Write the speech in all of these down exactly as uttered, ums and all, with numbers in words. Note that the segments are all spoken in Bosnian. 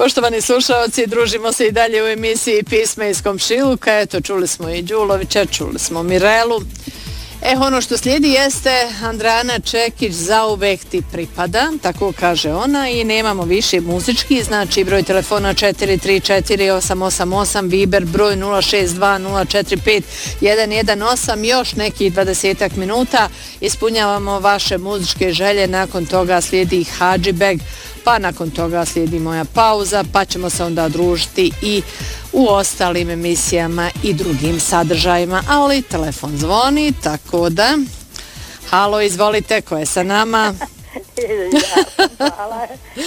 Poštovani slušalci, družimo se i dalje u emisiji Pisma iz komšiluka. Eto, čuli smo i Đulovića, čuli smo Mirelu. E, ono što slijedi jeste Andrana Čekić, Zauvek ti pripada, tako kaže ona, i nemamo više muzički, znači broj telefona četiri tri četiri osam osam osam, Viber broj nula šest dva nula četiri pet jedan jedan osam, još nekih dvadesetak minuta ispunjavamo vaše muzičke želje, nakon toga slijedi Hadžibeg, pa nakon toga slijedi moja pauza, pa ćemo se onda družiti i u ostalim emisijama i drugim sadržajima, ali telefon zvoni, tako da... Halo, izvolite, ko je sa nama? Ja sam, hvala.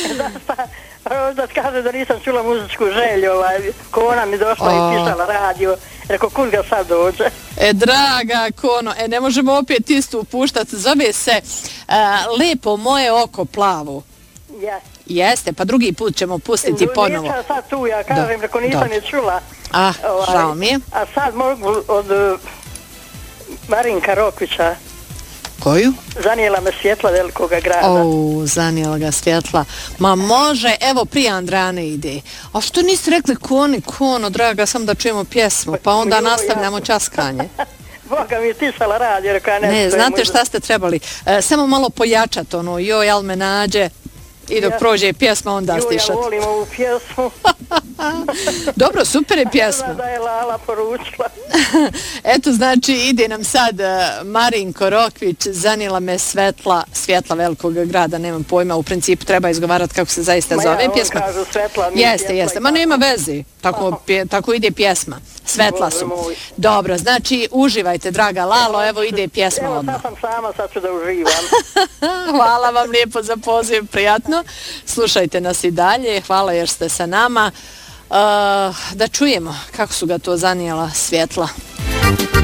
Da kaže da nisam čula muzičku želju, ovaj, ko ona mi došla o. i pisala radio, rekao, kud ga sad dođe? E, draga Kono, e, ne možemo opet istu puštati, zove se uh, Lepo moje oko plavo. Ja. Jeste, pa drugi put ćemo pustiti ponovo. Nisam sad tu, ja kažem, rekao, nisam je čula. Ah, ovaj, žao mi je. A sad mogu od uh, Marinka Rokvića. Koju? Zanijela me svjetla velikoga grada. O, zanijela ga svjetla. Ma može, evo prije Andrane ide. A što niste rekli Koni, Kono, draga, sam da čujemo pjesmu, pa onda nastavljamo časkanje. Boga mi je tisala radio, rekao ja ne... Ne, znate šta ste trebali? E, samo malo pojačati ono, joj, al me nađe. I dok ja. prođe pjesma, onda stišati. Jo, ja volim ovu pjesmu. Dobro, super je pjesma. Da je Lala poručila. Eto, znači, ide nam sad uh, Marinko Rokvić, Zanijela me svetla, svjetla velikog grada, nemam pojma, u principu treba izgovarati kako se zaista Ma zove ja, pjesma. Kažu svetla, mi jeste, svjetla jeste, ma nema veze, tako, pje, tako ide pjesma. Svetla su. Dobro, znači, uživajte, draga Lalo, evo ide pjesma odmah. odmah. Evo, sad sam sama, sad ću da uživam. Hvala vam lijepo za poziv, prijatno. Slušajte nas i dalje, hvala jer ste sa nama. Uh, da čujemo kako su ga to zanijela svjetla.